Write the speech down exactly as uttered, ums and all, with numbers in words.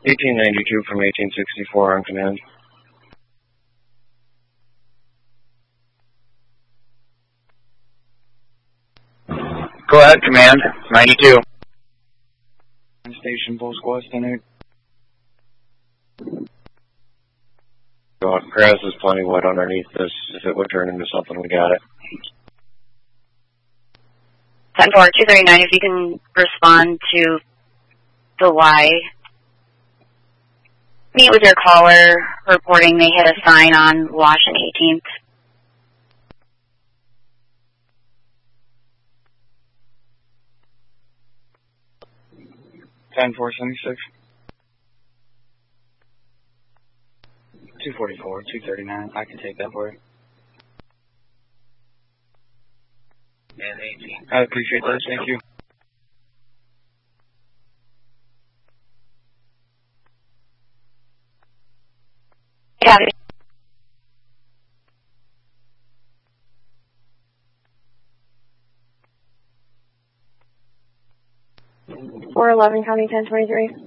eighteen ninety-two from eighteen sixty-four on command. Go ahead, command. ninety-two. Station full squad standard. Grass is plenty wet underneath this. If it would turn into something, we got it. ten four, two thirty-nine, if you can respond to the Y. Meet with your caller reporting they hit a sign on Wash and eighteenth. ten four seventy-six. two forty-four, two thirty-nine. I can take that for you. And eighteen. I appreciate that. Thank you. Got it. four eleven, County ten twenty-three.